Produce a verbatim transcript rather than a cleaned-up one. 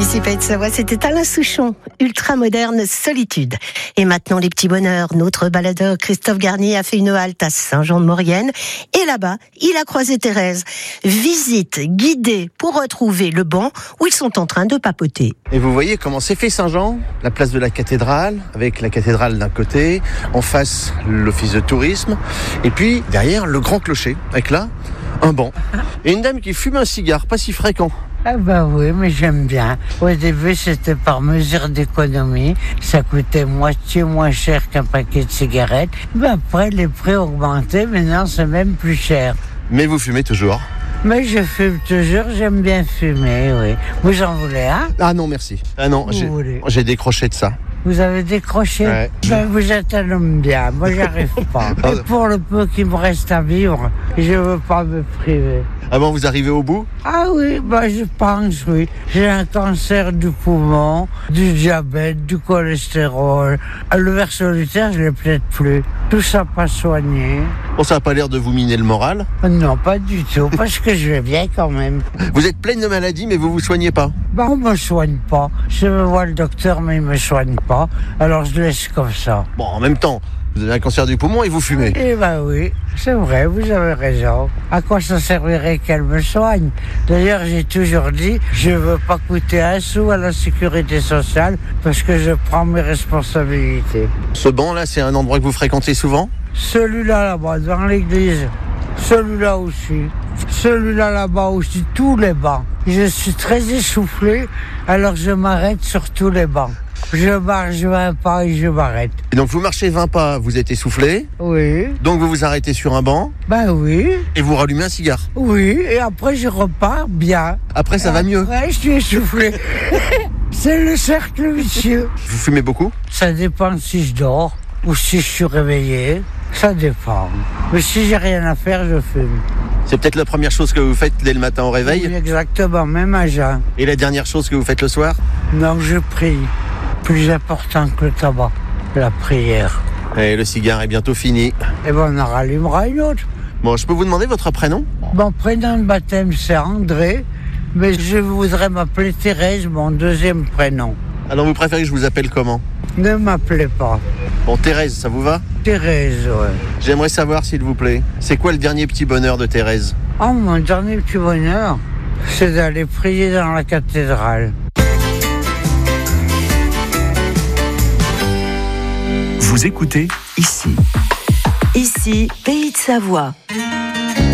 Ici Pays de Savoie, c'était Alain Souchon, ultra moderne solitude. Et maintenant les petits bonheurs, notre baladeur Christophe Garnier a fait une halte à Saint-Jean-de-Maurienne et là-bas, il a croisé Thérèse. Visite guidée pour retrouver le banc où ils sont en train de papoter. Et vous voyez comment c'est fait Saint-Jean, la place de la cathédrale, avec la cathédrale d'un côté, en face l'office de tourisme, et puis derrière le grand clocher, avec là un banc. Et une dame qui fume un cigare, pas si fréquent. Ah bah oui, mais j'aime bien. Au début, c'était par mesure d'économie. Ça coûtait moitié moins cher qu'un paquet de cigarettes. Mais après, les prix ont augmenté. Maintenant, c'est même plus cher. Mais vous fumez toujours? Mais je fume toujours, j'aime bien fumer, oui. Vous en voulez un? Ah non, merci. Ah non, Vous j'ai, voulez. j'ai décroché de ça. Vous avez décroché? Ouais. Ben, vous êtes un homme bien, moi j'arrive pas. Et pour le peu qui me reste à vivre, je veux pas me priver. Ah bon, vous arrivez au bout? Ah oui, bah je pense, oui. J'ai un cancer du poumon, du diabète, du cholestérol. Le ver solitaire, je l'ai peut-être plus. Tout ça pas soigné. Bon, ça n'a pas l'air de vous miner le moral. Non, pas du tout, parce que je vais bien quand même. Vous êtes pleine de maladies, mais vous vous soignez pas. Bah on me soigne pas. Je vais voir le docteur, mais il me soigne pas. Alors je laisse comme ça. Bon, en même temps, vous avez un cancer du poumon et vous fumez. Eh ben oui, c'est vrai, vous avez raison. À quoi ça servirait qu'elle me soigne? D'ailleurs, j'ai toujours dit, je veux pas coûter un sou à la sécurité sociale parce que je prends mes responsabilités. Ce banc-là, c'est un endroit que vous fréquentez souvent? Celui-là là-bas, devant l'église. Celui-là aussi. Celui-là là-bas aussi, tous les bancs. Je suis très essoufflé, alors je m'arrête sur tous les bancs. Je marche vingt pas et je m'arrête. Et donc vous marchez vingt pas, vous êtes essoufflé. Oui. Donc vous vous arrêtez sur un banc. Ben oui. Et vous rallumez un cigare. Oui, et après je repars bien. Après ça va mieux. Ouais, je suis essoufflé. C'est le cercle vicieux. Vous fumez beaucoup? Ça dépend si je dors ou si je suis réveillé. Ça dépend. Mais si j'ai rien à faire, je fume. C'est peut-être la première chose que vous faites dès le matin au réveil? Oui, exactement, même à jeun. Et la dernière chose que vous faites le soir? Non, je prie. Plus important que le tabac, la prière. Et le cigare est bientôt fini. Et ben on en rallumera une autre. Bon, je peux vous demander votre prénom? Mon prénom de baptême, c'est André, mais je voudrais m'appeler Thérèse, mon deuxième prénom. Alors vous préférez que je vous appelle comment? Ne m'appelez pas. Bon, Thérèse, ça vous va? Thérèse, ouais. J'aimerais savoir, s'il vous plaît, c'est quoi le dernier petit bonheur de Thérèse? Oh, mon dernier petit bonheur, c'est d'aller prier dans la cathédrale. Vous écoutez Ici. Ici Pays de Savoie.